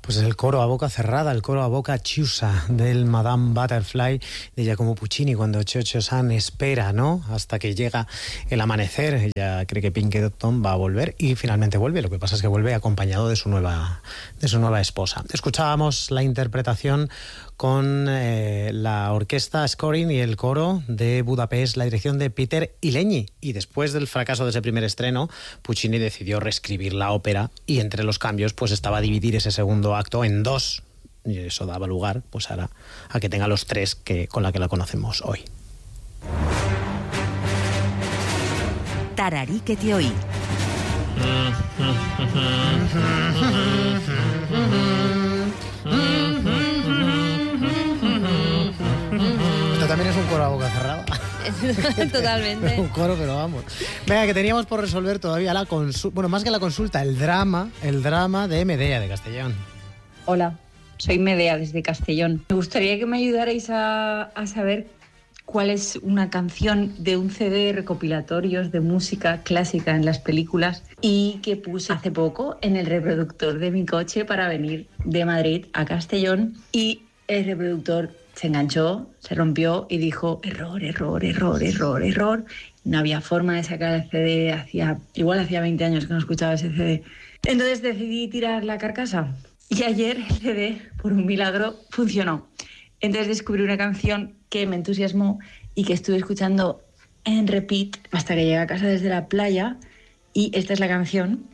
Pues el coro a boca cerrada, el coro a boca chiusa del Madame Butterfly de Giacomo Puccini, cuando Cho-Cho-San espera, ¿no?, hasta que llega el amanecer. Ella cree que Pinkerton va a volver y finalmente vuelve. Lo que pasa es que vuelve acompañado de su nueva esposa. Escuchábamos la interpretación con la orquesta Scoring y el coro de Budapest, la dirección de Peter Ilegny. Y después del fracaso de ese primer estreno, Puccini decidió reescribir la ópera y entre los cambios pues estaba dividir ese segundo acto en dos. Y eso daba lugar pues ahora a que tenga los tres con la que la conocemos hoy. Tararíquete hoy. Esto también es un coro a boca cerrada. Totalmente. Un coro, pero vamos. Venga, que teníamos por resolver todavía la consulta. Bueno, más que la consulta, el drama de Medea de Castellón. Hola, soy Medea desde Castellón. Me gustaría que me ayudarais a saber cuál es una canción de un CD de recopilatorios de música clásica en las películas y que puse hace poco en el reproductor de mi coche para venir de Madrid a Castellón y el reproductor se enganchó, se rompió y dijo error. No había forma de sacar el CD, hacía 20 años que no escuchaba ese CD. Entonces decidí tirar la carcasa y ayer el CD, por un milagro, funcionó. Entonces descubrí una canción que me entusiasmó y que estuve escuchando en repeat hasta que llegué a casa desde la playa y esta es la canción.